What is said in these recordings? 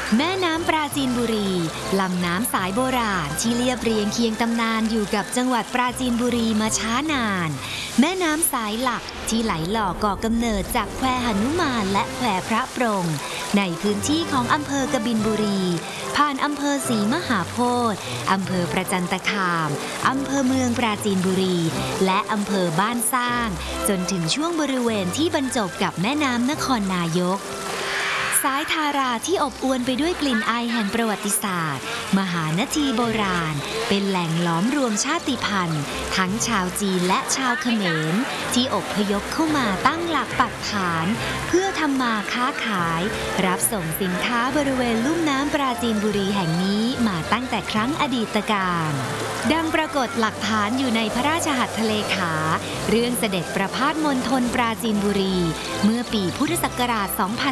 แม่น้ำปราจีนบุรีลำน้ำสายโบราณที่เรียบเรียงเคียงตำนานอยู่กับจังหวัดปราจีนบุรีมาช้านานแม่น้ำสายหลักที่ไหลหล่อก่อกำเนิดจากแควหนุมานและแควพระปรงในพื้นที่ของอำเภอกบินบุรีผ่านอำเภอศรีมหาโพธิ์อำเภอประจันตคามอำเภอเมืองปราจีนบุรีและอำเภอบ้านสร้างจนถึงช่วงบริเวณที่บรรจบกับแม่น้ำนครนายกสายทาราที่อบอวลไปด้วยกลิ่นอายแห่งประวัติศาสตร์มหานาทีโบราณเป็นแหล่งหลอมรวมชาติพันธุ์ทั้งชาวจีนและชาวเขมรที่อพยพเข้ามาตั้งหลักปักฐานเพื่อทำมาค้าขายรับส่งสินค้าบริเวณลุ่มน้ำปราจีนบุรีแห่งนี้มาตั้งแต่ครั้งอดีตกาลดังปรากฏหลักฐานอยู่ในพระราชหัตถเลขาเรื่องเสด็จประพาสมณฑลปราจีนบุรีเมื่อปีพุทธศักราช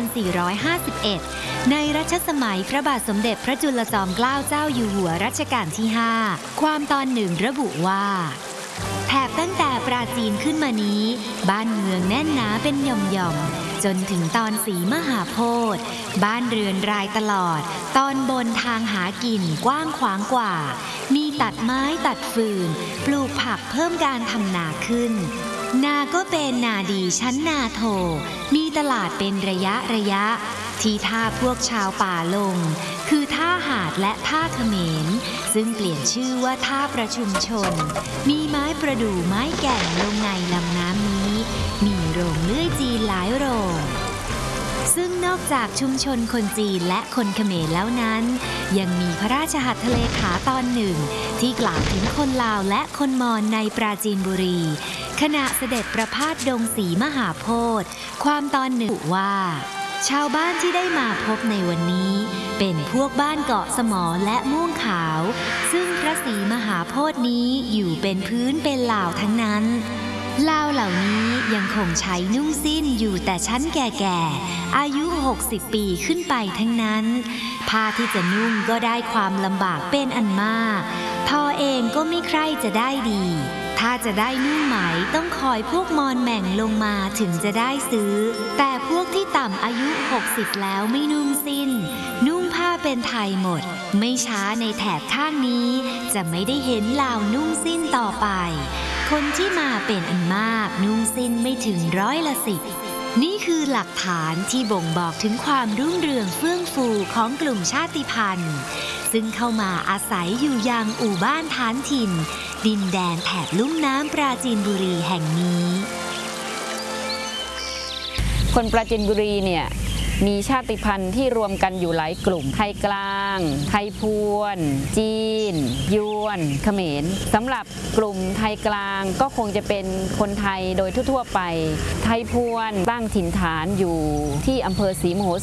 2451 ในรัชสมัยพระบาทสมเด็จพระจุลจอมเกล้าเจ้าอยู่หัวรัชกาลที่ 5 ความตอนหนึ่งระบุว่าแถบตั้งแต่ปราจีนขึ้นมานี้บ้านเมืองแน่นหนาเป็นหย่อมๆจนถึงตอนศรีมหาโพธิ์บ้านเรือนรายตลอดตอนบนทางหากินกว้างขวางกว่ามีตัดไม้ตัดฟืนปลูกผักเพิ่มการทำนาขึ้นนาก็เป็นนาดีชั้นนาโถมีตลาดเป็นระยะที่ท่าพวกชาวป่าลงคือท่าหาดและท่าเขมรซึ่งเปลี่ยนชื่อว่าท่าประชุมชนมีไม้ประดู่ไม้แก่นลงในลำน้ำนี้มีโรงเลื่อยจีนหลายโรงซึ่งนอกจากชุมชนคนจีนและคนเขมรแล้วนั้นยังมีพระราชหัตถเลขาตอนหนึ่งที่กล่าวถึงคนลาวและคนมอญในปราจีนบุรีขณะเสด็จประพาสดงศรีมหาโพธิ์ความตอนหนึ่งว่าชาวบ้านที่ได้มาพบในวันนี้เป็นพวกบ้านเกาะสมอและม่วงขาวซึ่งพระศรีมหาโพธิ์นี้อยู่เป็นพื้นเป็นลาวทั้งนั้นลาวเหล่านี้ยังคงใช้นุ่งสิ้นอยู่แต่ชั้นแก่ๆอายุ60 ปีขึ้นไปทั้งนั้นผ้าที่จะนุ่งก็ได้ความลำบากเป็นอันมากทอเองก็ไม่ใคร่จะได้ดีถ้าจะได้นุ่งไหมต้องคอยพวกมอญแหม่งลงมาถึงจะได้ซื้อแต่พวกที่ต่ำอายุ60แล้วไม่นุ่งสิ้นนุ่งผ้าเป็นไทยหมดไม่ช้าในแถบข้างนี้จะไม่ได้เห็นลาวนุ่งสิ้นต่อไปคนที่มาเป็นอันมากนุ่งสิ้นไม่ถึง10%นี่คือหลักฐานที่บ่งบอกถึงความรุ่งเรืองเฟื่องฟูของกลุ่มชาติพันธุ์ซึ่งเข้ามาอาศัยอยู่ยังอู่บ้านฐานถิ่นดินแดนแถบลุ่มน้ำปราจีนบุรีแห่งนี้คนปราจีนบุรีเนี่ยมีชาติพันธุ์ที่รวมกันอยู่หลายกลุ่มไทยกลางไทยพวนจีนยวนเขมรสำหรับกลุ่มไทยกลางก็คงจะเป็นคนไทยโดยทั่วๆไปไทยพวนตั้งถิ่นฐานอยู่ที่อำเภอศรีมโห